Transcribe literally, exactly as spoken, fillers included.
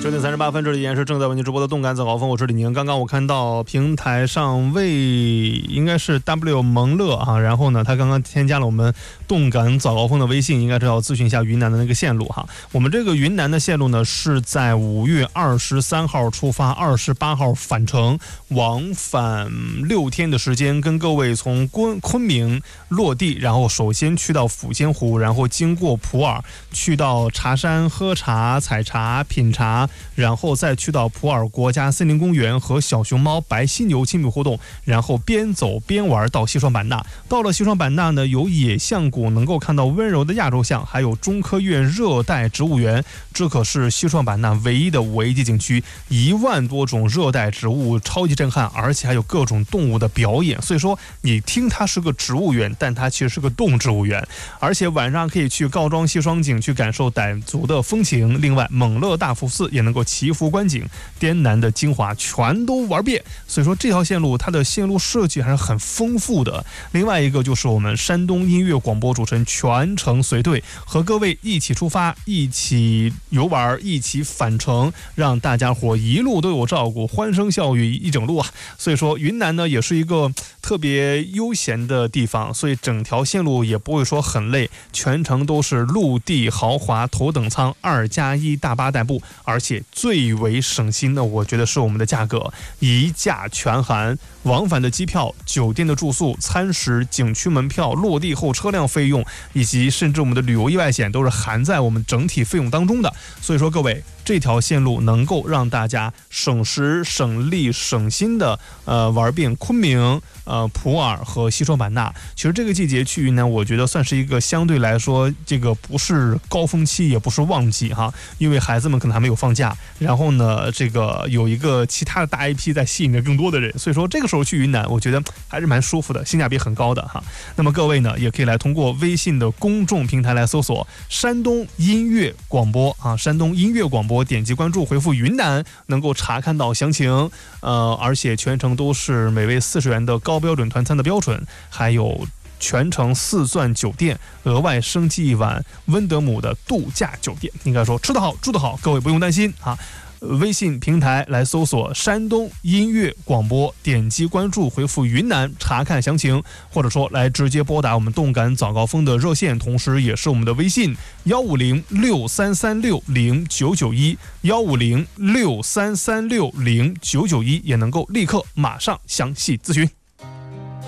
九点三十八分，这里依然是正在为您直播的动感早高峰，我是李宁。刚刚我看到平台上为应该是 W 蒙乐啊，然后呢，他刚刚添加了我们动感早高峰的微信，应该是要咨询一下云南的那个线路哈。我们这个云南的线路呢，是在五月二十三号出发，二十八号返程，往返六天的时间，跟各位从昆昆明落地，然后首先去到抚仙湖，然后经过普洱，去到茶山喝茶、采茶、品茶。然后再去到普洱国家森林公园和小熊猫、白犀牛亲密互动，然后边走边玩到西双版纳。到了西双版纳呢，有野象谷，能够看到温柔的亚洲象，还有中科院热带植物园，这可是西双版纳唯一的五 A 级景区，一万多种热带植物，超级震撼，而且还有各种动物的表演。所以说，你听它是个植物园，但它其实是个动植物园。而且晚上可以去告庄西双景去感受傣族的风情。另外，蒙乐大佛寺也能够祈福观景，滇南的精华全都玩遍。所以说这条线路它的线路设计还是很丰富的。另外一个就是我们山东音乐广播主持人全程随队，和各位一起出发，一起游玩，一起返程，让大家伙一路都有照顾，欢声笑语一整路啊。所以说云南呢也是一个特别悠闲的地方，所以整条线路也不会说很累，全程都是陆地豪华头等舱二加一大巴代步，而且最为省心的，我觉得是我们的价格，一价全含，往返的机票、酒店的住宿、餐食、景区门票、落地后车辆费用，以及甚至我们的旅游意外险都是含在我们整体费用当中的。所以说各位，这条线路能够让大家省时省力省心的呃玩遍昆明、呃普洱和西双版纳。其实这个季节去云南，我觉得算是一个相对来说这个不是高峰期，也不是旺季哈，因为孩子们可能还没有放假，然后呢这个有一个其他的大 I P 在吸引着更多的人，所以说这个时候去云南我觉得还是蛮舒服的，性价比很高的哈。那么各位呢也可以来通过微信的公众平台来搜索山东音乐广播啊，山东音乐广播，点击关注回复云南，能够查看到详情。呃，而且全程都是每位四十元的高标准团餐的标准，还有全程四钻酒店，额外升级一晚温德姆的度假酒店。应该说吃得好住得好，各位不用担心啊。微信平台来搜索山东音乐广播，点击关注回复云南查看详情，或者说来直接拨打我们动感早高峰的热线，同时也是我们的微信幺五零六三三六零九九一幺五零六三三六零九九一，也能够立刻马上详细咨询。